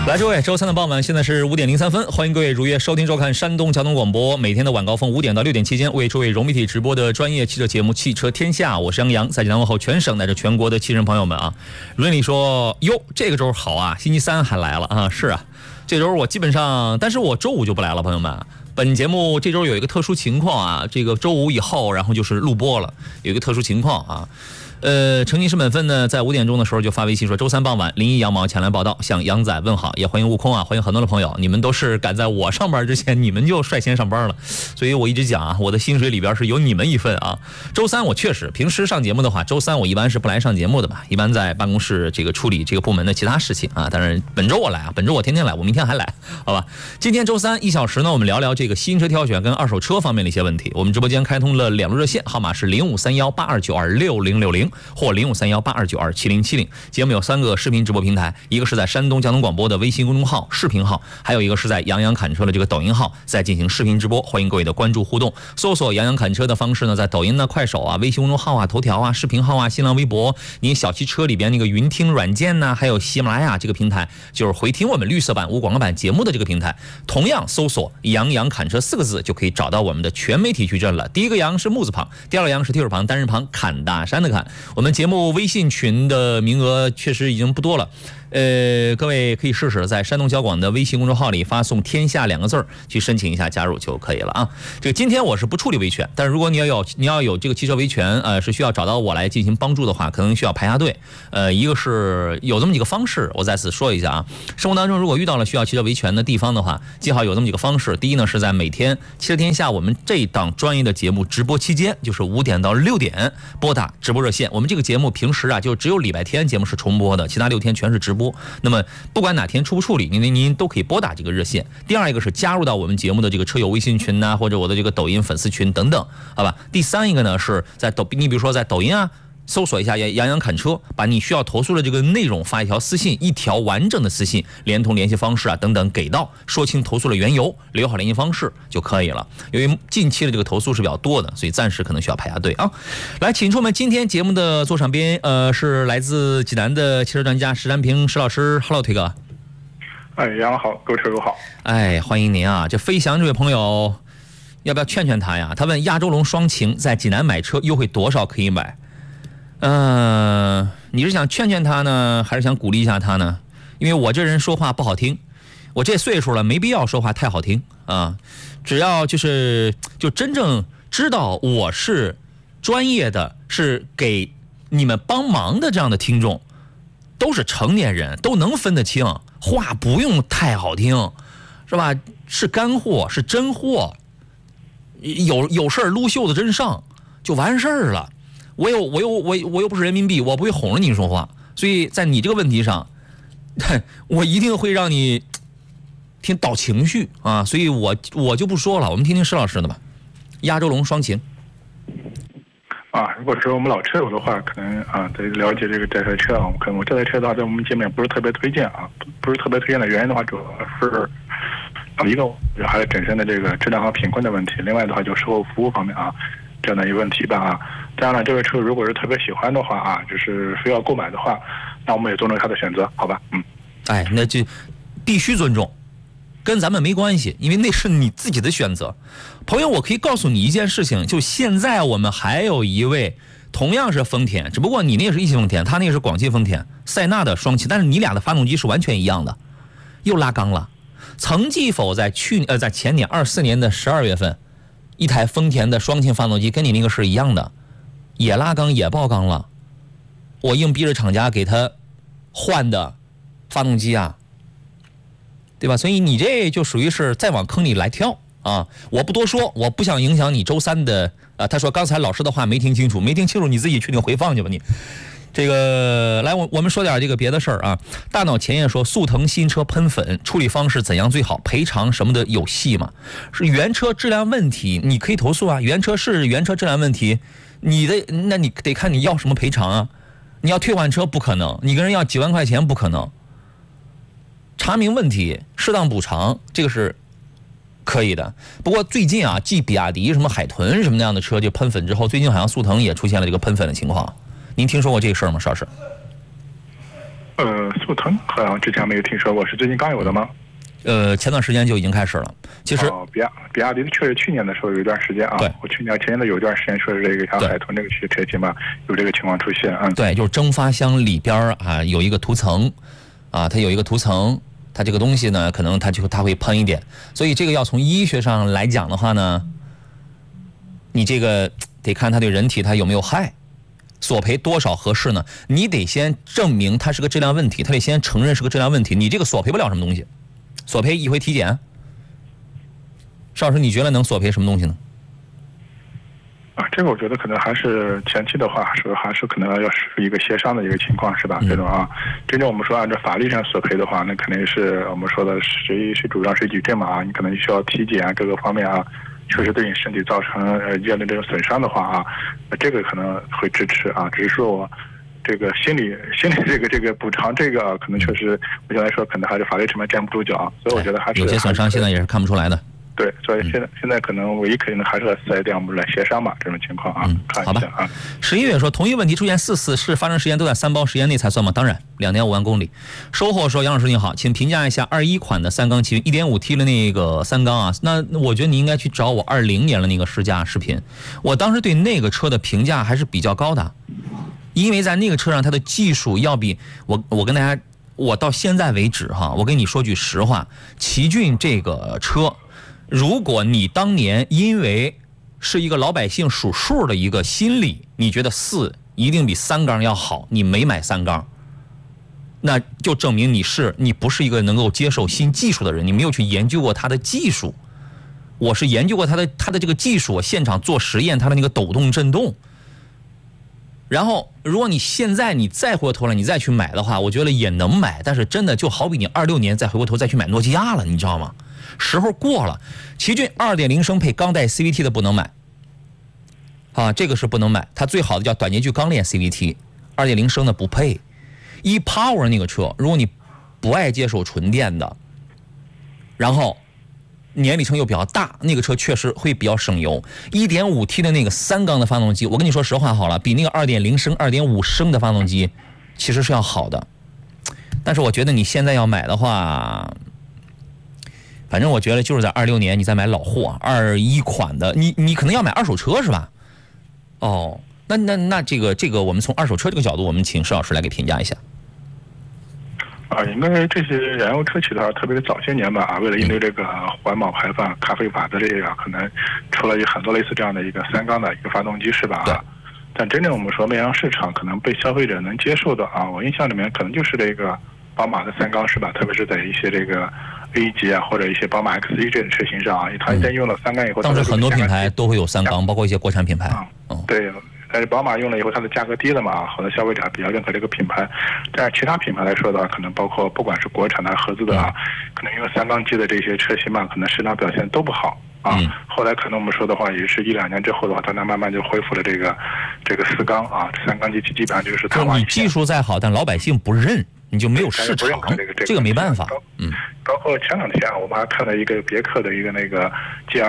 来，各位，周三的傍晚，现在是5点03分，欢迎各位如约收听收看山东交通广播每天的晚高峰5点到6点期间为诸位融媒体直播的专业汽车节目《汽车天下》，我是杨洋，在济南问候全省乃至全国的汽车朋友们啊。如你说，哟，这个周好啊，星期三还来了啊，是啊，这周我基本上，但是我周五就不来了，朋友们。本节目这周有一个特殊情况啊，这个周五以后，然后就是录播了，有一个特殊情况啊。澄清是本分呢，在5点钟的时候就发微信说，周三傍晚01羊毛前来报道，向杨仔问好，也欢迎悟空啊，欢迎很多的朋友，你们都是赶在我上班之前，你们就率先上班了，所以我一直讲啊，我的薪水里边是有你们一份啊。周三我确实平时上节目的话，周三我一般是不来上节目的吧，一般在办公室这个处理这个部门的其他事情啊。当然本周我来啊，本周我天天来，我明天还来，好吧？今天周三1小时呢，我们聊聊这个新车挑选跟二手车方面的一些问题。我们直播间开通了2路热线，号码是053182926060或053182927070。节目有3个视频直播平台，一个是在山东交通广播的微信公众号视频号，还有一个是在杨洋侃车的这个抖音号在进行视频直播，欢迎各位的关注互动。搜索杨洋侃车的方式呢，在抖音呢、快手啊、微信公众号啊、头条啊、视频号啊、新浪微博，你小汽车里边那个云听软件呢，还有喜马拉雅这个平台，就是回听我们绿色版无广告版节目的这个平台，同样搜索杨洋侃车4个字就可以找到我们的全媒体矩阵了。第一个杨是木字旁，第二个杨是提手旁单人旁，侃大山的侃。我们节目微信群的名额确实已经不多了，各位可以试试在山东交广的微信公众号里发送天下2个字去申请一下加入就可以了啊。这个今天我是不处理维权，但是如果你要有这个汽车维权，是需要找到我来进行帮助的话，可能需要排下队。一个是有这么几个方式，我再次说一下啊。生活当中如果遇到了需要汽车维权的地方的话，记好有这么几个方式。第一呢，是在每天汽车天下我们这一档专业的节目直播期间，就是5点到6点拨打直播热线。我们这个节目平时啊，就只有礼拜天节目是重播的，其他6天全是直播。那么不管哪天处不处理，您都可以拨打这个热线。第二一个是加入到我们节目的这个车友微信群呐，或者我的这个抖音粉丝群等等，好吧？第三一个呢是在你比如说在抖音啊，搜索一下杨洋侃车，把你需要投诉的这个内容发一条私信，一条完整的私信，连同联系方式啊等等给到，说清投诉的缘由，留好联系方式就可以了。由于近期的这个投诉是比较多的，所以暂时可能需要排下队啊。来，请出我们今天节目的座上宾，是来自济南的汽车专家石占平石老师。Hello， 推哥。 哎，杨好，各位车友好。 哎，欢迎您啊！这飞翔这位朋友，要不要劝劝他呀？他问亚洲龙双擎在济南买车优惠多少可以买？你是想劝劝他呢，还是想鼓励一下他呢？因为我这人说话不好听，我这岁数了，没必要说话太好听啊。只要就真正知道我是专业的，是给你们帮忙的这样的听众，都是成年人，都能分得清，话不用太好听，是吧？是干货，是真货，有事儿撸袖子真上就完事儿了。我又不是人民币，我不会哄着你说话，所以在你这个问题上，我一定会让你挺倒情绪啊，所以我就不说了，我们听听施老师的吧。亚洲龙双擎啊，如果是我们老车友的话，可能啊得了解这个这台车啊，可能我这台车的话，在我们节目也不是特别推荐啊，不是特别推荐的原因的话，主要是一个还有本身的这个质量和品控的问题，另外的话就售后服务方面啊这样的一个问题吧啊。当然了，这个车如果是特别喜欢的话啊，就是非要购买的话，那我们也尊重他的选择，好吧？ 哎，那就必须尊重，跟咱们没关系，因为那是你自己的选择。朋友，我可以告诉你一件事情，就现在我们还有一位同样是丰田，只不过你那是一汽丰田，他那是广汽丰田塞纳的双擎，但是你俩的发动机是完全一样的，又拉缸了。曾记否在前年24年的12月份，一台丰田的双擎发动机跟你那个是一样的，也拉缸也爆缸了，我硬逼着厂家给他换的发动机啊，对吧？所以你这就属于是再往坑里来跳啊！我不多说，我不想影响你周三的他说刚才老师的话没听清楚，你自己去回放去吧你。这个来，我们说点这个别的事儿啊。大脑前沿说，速腾新车喷粉处理方式怎样最好？赔偿什么的有戏吗？是原车质量问题，你可以投诉啊。原车质量问题，那你得看你要什么赔偿啊。你要退换车不可能，你跟人要几万块钱不可能。查明问题，适当补偿，这个是可以的。不过最近啊，继比亚迪什么海豚什么那样的车就喷粉之后，最近好像速腾也出现了这个喷粉的情况。您听说过这个事儿吗，邵老师？ 速腾好像之前没有听说过，是最近刚有的吗？ 前段时间就已经开始了。其实， 比亚迪确实去年的时候有一段时间啊， 对， 我前年的有一段时间说是这个像海豚这个车型嘛，有这个情况出现啊。 对，就是蒸发箱里边啊有一个涂层，啊，它有一个涂层，它这个东西呢，可能它会喷一点，所以这个要从医学上来讲的话呢，你这个得看它对人体它有没有害。索赔多少合适呢？你得先证明它是个质量问题，他得先承认是个质量问题。你这个索赔不了什么东西，索赔一回体检。邵老师，你觉得能索赔什么东西呢？ 这个我觉得可能还是前期的话，还是可能要是一个协商的一个情况，是吧？这种啊，真正我们说按照法律上索赔的话，那肯定是我们说的谁主张谁举证嘛啊，你可能需要体检啊，各个方面啊。确实对你身体造成严重这种损伤的话啊，这个可能会支持啊。只是说我这个心理这个补偿这个可能确实目前来说可能还是法律层面站不住脚，所以我觉得还是有些损伤现在也是看不出来的。 对，所以现在可能唯一可能还是和4S店我们来协商吧，这种情况啊，看一下啊。 11月说同一问题出现4次，是发生时间都在3包时间内才算吗？当然，2年5万公里。收获说杨老师你好，请评价一下21款的三缸奇骏 1.5T 的那个三缸啊。那我觉得你应该去找我20年的那个试驾视频，我当时对那个车的评价还是比较高的，因为在那个车上它的技术要比我跟大家，我到现在为止哈，我跟你说句实话，奇骏这个车。如果你当年因为是一个老百姓数数的一个心理，你觉得4一定比3缸要好，你没买3缸，那就证明你不是一个能够接受新技术的人，你没有去研究过它的技术。我是研究过它的这个技术，我现场做实验，它的那个抖动震动。然后如果你现在你再回过头来你再去买的话，我觉得也能买，但是真的就好比你26年再回过头再去买诺基亚了，你知道吗？时候过了。奇骏 2.0 升配钢带 CVT 的不能买啊，这个是不能买，它最好的叫短节距钢链 CVT， 2.0 升的不配。ePower 那个车，如果你不爱接受纯电的，然后年里程又比较大，那个车确实会比较省油。1.5T 的那个3缸的发动机，我跟你说实话好了，比那个2.0升 2.5 升的发动机其实是要好的。但是我觉得你现在要买的话，反正我觉得就是在26年你再买老货21款的，你可能要买二手车是吧？哦，那这个我们从二手车这个角度，我们请施老师来给评价一下。 应该这些燃油车企的话，特别是早些年吧为了应对这个环保排放、咖啡法的这个，可能出了很多类似这样的一个3缸的一个发动机是吧？但真正我们说内燃市场可能被消费者能接受的我印象里面可能就是这个宝马的3缸是吧？特别是在一些这个 A 级或者一些宝马 X1 这种车型上它一旦用了3缸以后， 当时很多品牌都会有3缸，包括一些国产品牌对。但是宝马用了以后，它的价格低了嘛，好多消费者比较认可这个品牌。但是其他品牌来说的话，可能包括不管是国产的、合资的可能因为3缸机的这些车型嘛，可能市场表现都不好后来可能我们说的话，也是1-2年之后的话，它慢慢就恢复了这个4缸3缸机基本上就是它。 你技术再好，但老百姓不认，你就没有市场，这个没办法。 包括前2天我们还看了一个别克的一个那个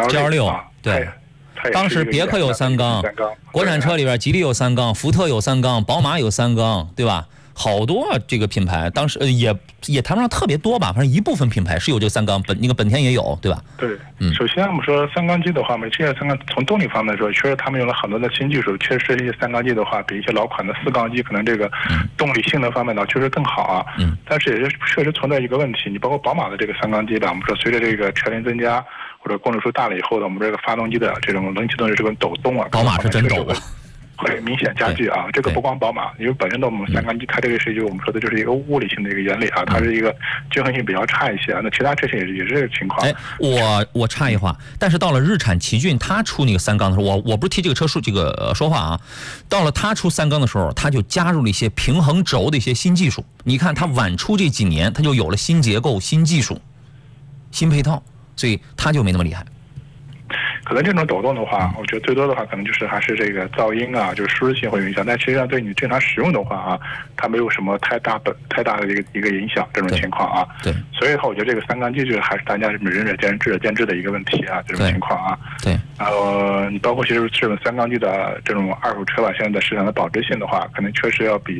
GL6对。当时别克有3缸，国产车里边吉利有3缸，福特有3缸，宝马有3缸，对吧？好多这个品牌当时也谈不上特别多吧，反正一部分品牌是有这个3缸，那个本田也有，对吧？ 对，首先我们说3缸机的话，这些3缸从动力方面来说，确实他们用了很多的新技术，确实这些3缸机的话，比一些老款的4缸机可能这个动力性能方面呢确实更好但是也是确实存在一个问题，你包括宝马的这个3缸机吧，我们说随着这个车龄增加或者公里数大了以后呢，我们这个发动机的这种冷启动的这种抖动宝马是真抖的。 会明显加剧这个不光宝马，因为本身的我们3缸机它这个是我们说的就是一个物理性的一个原理它是一个均衡性比较差一些那其他车型也是这个情况。 我插一话，但是到了日产奇骏它出那个3缸的时候，我不是替这个车这个说话到了它出3缸的时候，它就加入了一些平衡轴的一些新技术。你看它晚出这几年，它就有了新结构、新技术、新配套，所以它就没那么厉害。 可能这种抖动的话，我觉得最多的话可能就是还是这个噪音就是舒适性会有影响，但实际上对你正常使用的话它没有什么太大的一个影响这种情况对， 所以我觉得这个3缸机就是还是大家仁者见智的一个问题这种情况对。 你包括其实这种3缸机的这种二手车吧，现在在市场的保值性的话，可能确实要比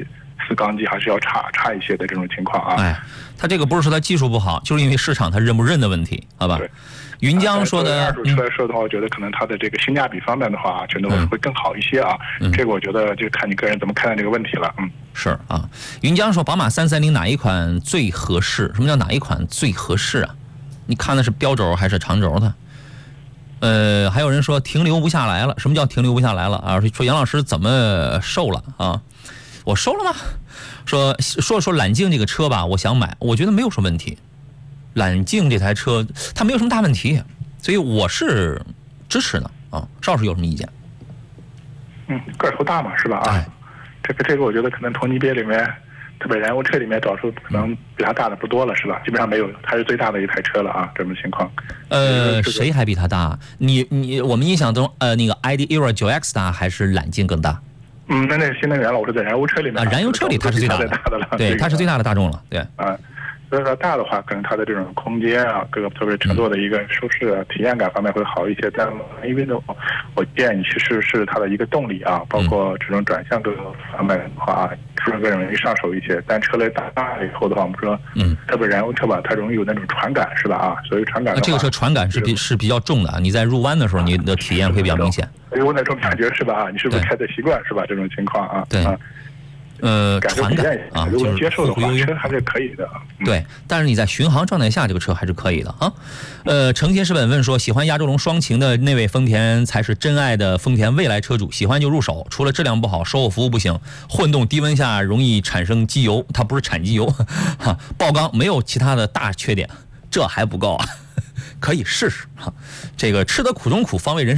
4缸机还是要差一些的这种情况啊。 哎，它这个不是说它技术不好，就是因为市场它认不认的问题，好吧？云江说的， 二手车来说的话，我觉得可能它的这个性价比方面的话，真的会更好一些啊。这个我觉得就看你个人怎么看待这个问题了。 是啊。云江说，宝马330哪一款最合适？什么叫哪一款最合适啊？你看的是标轴还是长轴的？还有人说停留不下来了。什么叫停留不下来了啊？说杨老师怎么瘦了啊？我瘦了吗？说揽境这个车吧，我想买，我觉得没有什么问题。揽境这台车它没有什么大问题，所以我是支持的啊。邵老师有什么意见？ 个头大嘛，是吧？这个我觉得可能同级别里面，特别燃油车里面找出可能比它大的不多了，是吧？基本上没有，它是最大的一台车了啊，这种情况。 谁还比它大？我们印象中，那个 ID ERA 9X 大还是揽境更大？ 那是新能源了，我是在燃油车里面。 燃油车里它是最大的了，对，它是最大的大众了，对。 所以说大的话，可能它的这种空间啊，各个特别乘坐的一个舒适啊、体验感方面会好一些。但因为呢，我建议其实是它的一个动力啊，包括这种转向各个方面的话，是更容易上手一些。但车类大了以后的话，我们说，特别燃油车吧，它容易有那种传感，是吧？所以传感的话， 这个车传感是比较重的，你在入弯的时候，你的体验会比较明显。 有那种感觉是吧？你是不是开的习惯是吧？这种情况啊， 对。传感啊， 如果接受的话，车还是可以的。 对，但是你在巡航状态下，这个车还是可以的啊。诚心是本问说，喜欢亚洲龙双擎的那位丰田才是真爱的丰田未来车主，喜欢就入手。除了质量不好，售后服务不行，混动低温下容易产生机油，它不是产机油，爆缸，没有其他的大缺点，这还不够啊，可以试试哈。这个吃得苦中苦，方为人上。